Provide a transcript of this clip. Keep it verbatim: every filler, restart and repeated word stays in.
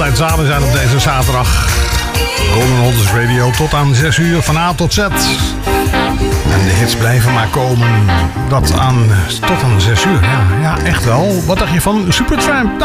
altijd samen zijn op deze zaterdag. Golden Oldies Radio tot aan zes uur van A tot Z. En de hits blijven maar komen. Dat aan, tot aan zes uur. Ja, ja, echt wel. Wat dacht je van Supertramp?